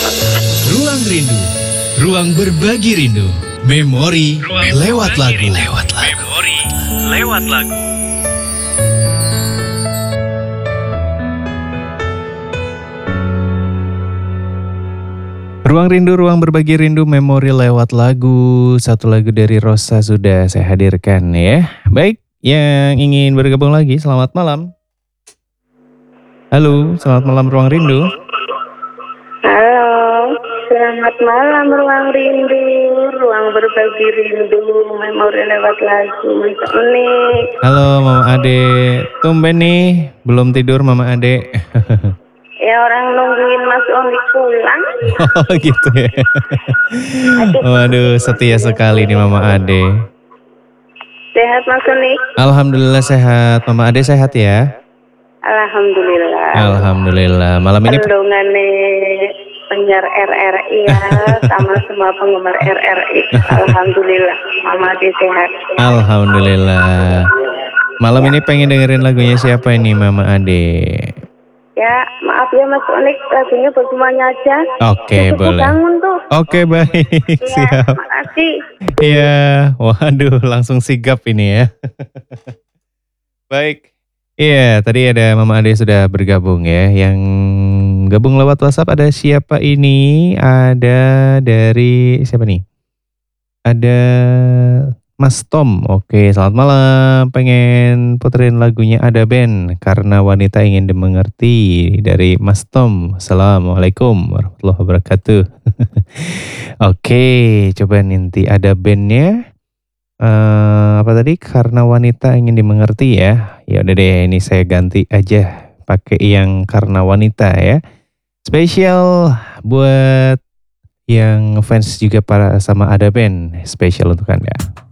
Ruang Rindu, ruang berbagi rindu. Memori lewat lagu. Memori lewat lagu. Ruang rindu, ruang berbagi rindu, memori lewat lagu. Satu lagu dari Rosa sudah saya hadirkan ya. Baik, yang ingin bergabung lagi, selamat malam. Halo, selamat malam Ruang Rindu. Halo, selamat malam Ruang Rindu, ruang berbagi rindu, memori lewat lagu. Mas Unik. Halo Mama Ade, tumben nih, belum tidur Mama Ade. Ya orang nungguin Mas Unik pulang. Oh gitu ya. Waduh, setia sekali nih Mama Ade. Sehat Mas Unik? Alhamdulillah sehat, Mama Ade sehat ya? Alhamdulillah. Alhamdulillah, malam ini Pendungane penyiar RRI ya, sama semua penggemar RRI. Alhamdulillah, Mama Ade sehat. Alhamdulillah. Malam ini pengen dengerin lagunya siapa ini Mama Ade? Ya, maaf ya Mas Unik, lagunya buat semuanya aja. Oke, Cukup boleh. bangun tuh. Oke, baik. Ya, Siap. makasih. Iya, waduh langsung sigap ini ya. Baik. Iya, tadi ada Mama Ade sudah bergabung ya. Yang gabung lewat WhatsApp ada siapa ini? Ada dari siapa nih? Ada Mas Tom. Oke, selamat malam. Pengen puterin lagunya Ada Band Karena Wanita Ingin Dimengerti dari Mas Tom. Assalamualaikum warahmatullahi wabarakatuh. Oke, coba nanti ada bandnya. Apa tadi? Karena Wanita Ingin Dimengerti ya. Ya udah deh, ini saya ganti aja pakai yang Karena Wanita ya. Spesial buat yang fans juga para sama Ada Band, spesial untuk Anda.